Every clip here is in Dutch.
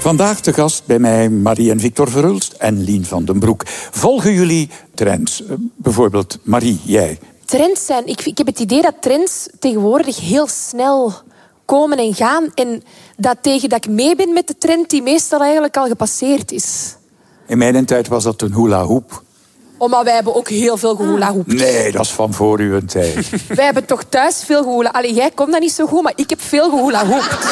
Vandaag te gast bij mij Marie en Victor Verhulst en Lien van den Broek. Volgen jullie trends? Bijvoorbeeld Marie, jij? Trends zijn... Ik heb het idee dat trends tegenwoordig heel snel komen en gaan. En dat tegen dat ik mee ben met de trend die meestal eigenlijk al gepasseerd is. In mijn tijd was dat een hula hoop. Maar wij hebben ook heel veel gehula hoept. Nee, dat is van voor uw tijd. Wij hebben toch thuis veel gehula. Allee, jij komt dat niet zo goed, maar ik heb veel gehula hoept.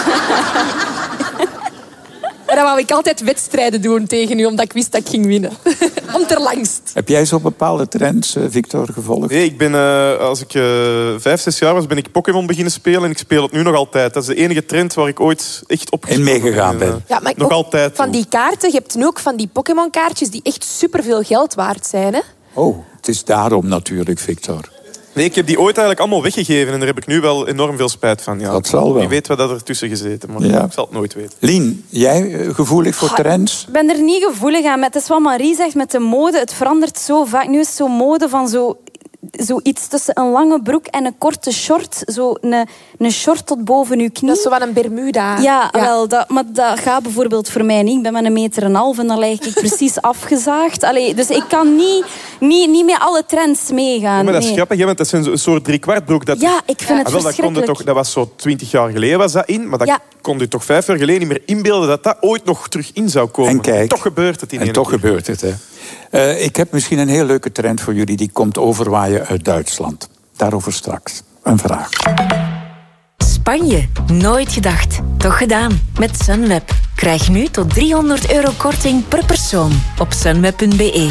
En dan wou ik altijd wedstrijden doen tegen u, omdat ik wist dat ik ging winnen. Onderlangst. Heb jij zo bepaalde trends, Victor, gevolgd? Nee, ik ben, als ik 5, 6 jaar was, ben ik Pokémon beginnen spelen. En ik speel het nu nog altijd. Dat is de enige trend waar ik ooit echt op en meegegaan ben. Ja, maar nog altijd. Van die kaarten, je hebt nu ook van die Pokémon-kaartjes die echt superveel geld waard zijn. Hè? Oh, het is daarom natuurlijk, Victor. Nee, ik heb die ooit eigenlijk allemaal weggegeven. En daar heb ik nu wel enorm veel spijt van. Ja. Dat zal wel. Wie weet wat er tussen gezeten, maar ja. Ik zal het nooit weten. Lien, jij gevoelig voor trends? Ik ben er niet gevoelig aan. Het is wat Marie zegt met de mode. Het verandert zo vaak. Nu is het zo mode van zoiets tussen een lange broek en een korte short. Zo een short tot boven uw knie. Dat is zo wat een Bermuda. Ja. Wel, maar dat gaat bijvoorbeeld voor mij niet. Ik ben met 1,5 meter en dan lijk ik precies afgezaagd. Allee, dus ik kan niet met alle trends meegaan. Ja, maar dat is grappig, hè, want dat is een soort 3/4 broek. Ja, ik vind het verschrikkelijk. Dat was zo 20 jaar geleden was dat in. Maar dat kon je toch 5 jaar geleden niet meer inbeelden dat dat ooit nog terug in zou komen. En kijk, toch gebeurt het in en toch gebeurt het, hè. Ik heb misschien een heel leuke trend voor jullie. Die komt overwaaien uit Duitsland. Daarover straks. Een vraag. Spanje. Nooit gedacht. Toch gedaan. Met Sunweb. Krijg nu tot €300 korting per persoon op sunweb.be.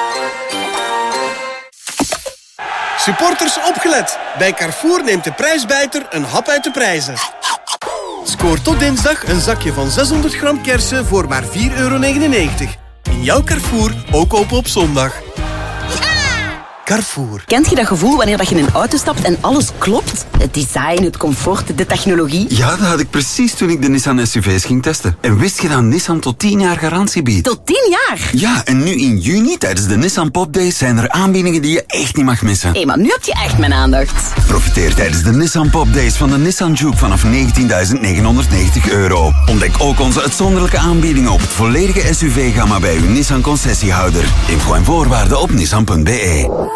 Supporters opgelet. Bij Carrefour neemt de prijsbijter een hap uit de prijzen. Scoor tot dinsdag een zakje van 600 gram kersen voor maar €4,99. In jouw Carrefour ook open op zondag. Carrefour. Kent je dat gevoel wanneer je in een auto stapt en alles klopt? Het design, het comfort, de technologie. Ja, dat had ik precies toen ik de Nissan SUV's ging testen. En wist je dat Nissan tot 10 jaar garantie biedt? Tot 10 jaar? Ja, en nu in juni tijdens de Nissan Pop Days zijn er aanbiedingen die je echt niet mag missen. Hé, maar nu heb je echt mijn aandacht. Profiteer tijdens de Nissan Pop Days van de Nissan Juke vanaf €19.990. Ontdek ook onze uitzonderlijke aanbiedingen op het volledige SUV-gamma bij uw Nissan concessiehouder. Info en voorwaarden op nissan.be.